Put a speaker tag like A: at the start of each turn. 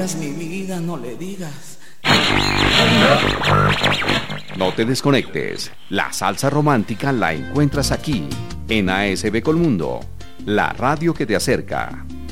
A: digas mi vida, no le digas.
B: No te desconectes. La salsa romántica la encuentras aquí, en ASB Colmundo, la radio que te acerca.